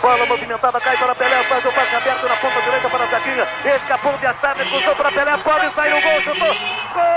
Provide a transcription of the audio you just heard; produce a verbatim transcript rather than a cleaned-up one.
Bola movimentada, cai para Pelé, faz o passe aberto na ponta direita para Zequinha. Escapou de Astarne, cruzou para Pelé, pode sair o gol, chutou. Gol!